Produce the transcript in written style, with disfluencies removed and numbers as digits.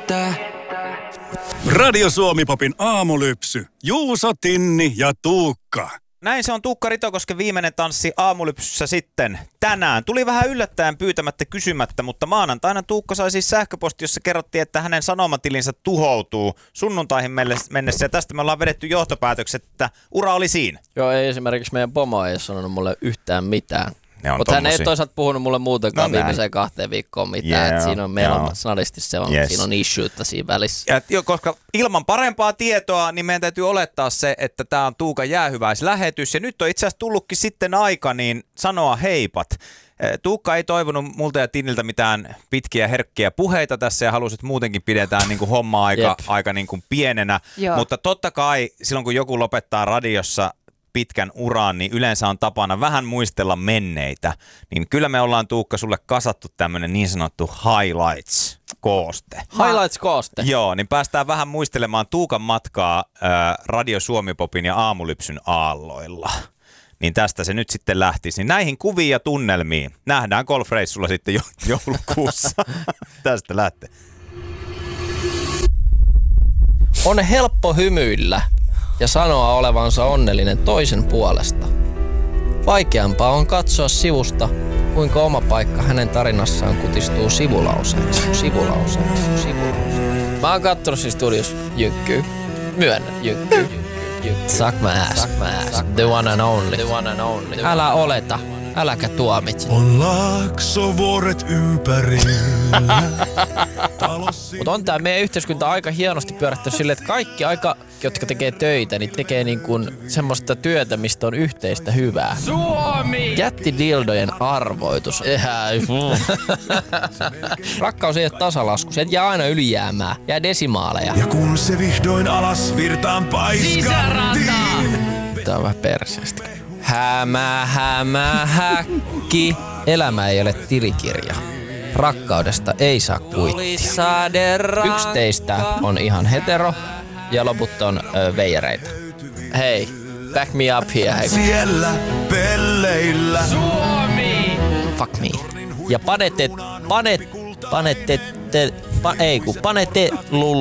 Radio Suomi-popin aamulypsy. Juuso, Tinni ja Tuukka. Näin se on Tuukka Ritokosken viimeinen tanssi aamulypsyssä sitten tänään. Tuli vähän yllättäen pyytämättä kysymättä, mutta maanantaina Tuukka sai siis sähköposti, jossa kerrottiin, että hänen sanomatilinsä tuhoutuu sunnuntaihin mennessä. Ja tästä me ollaan vedetty johtopäätökset, että ura oli siinä. Joo, ei esimerkiksi meidän pomo ei sanonut mulle yhtään mitään. Mutta hän ei toisaalta puhunut mulle muutenkaan viimeiseen 2 viikkoon mitään. Yeah, siinä on meillä on snadisti se on, siinä on issuetta siinä välissä. Ja, koska ilman parempaa tietoa, niin meidän täytyy olettaa se, että tämä on Tuukan jäähyväislähetys. Ja nyt on itse asiassa tullutkin sitten aika niin sanoa heipat. Tuukka ei toivonut multa ja Tinniltä mitään pitkiä herkkiä puheita tässä ja halusi, että muutenkin pidetään niin kuin homma aika niin kuin pienenä. Joo. Mutta totta kai silloin, kun joku lopettaa radiossa pitkän uran, niin yleensä on tapana vähän muistella menneitä. Niin kyllä me ollaan, Tuukka, sulle kasattu tämmöinen niin sanottu highlights-kooste. Highlights-kooste? Joo, niin päästään vähän muistelemaan Tuukan matkaa Radio Suomi-popin ja aamulypsyn aalloilla. Niin tästä se nyt sitten lähtisi. Niin näihin kuviin ja tunnelmiin nähdään golfreissulla sitten joulukuussa. Tästä lähtee. On helppo hymyillä ja sanoa olevansa onnellinen toisen puolesta. Vaikeampaa on katsoa sivusta, kuinka oma paikka hänen tarinassaan kutistuu sivulauseeksi. Mä oon kattonut siis studios Jynkkyy. Myönnän, Jynkkyy. Suck my ass. The one and only. Älä oleta. Äläkä tuomitse. On laaksovuoret ympärillä. Mutta on tää meidän yhteiskunta aika hienosti pyörähtänyt silleen, että kaikki aika, jotka tekee töitä, niin tekee niin kuin semmoista työtä, mistä on yhteistä hyvää. Suomi! Jättidildojen arvoitus. Rakkaus ei ole tasalasku. Se jää aina ylijäämää. Jää desimaaleja. Ja kun se vihdoin alas virtaan paiskattiin. Tää on vähän perseestä. Hämähäkki. Elämä ei ole tilikirja. Rakkaudesta ei saa kuittia. Yksi teistä on ihan hetero ja loput on veijareita. Hei, back me up here. Siellä pelleillä. Suomi! Fuck me. Ja panette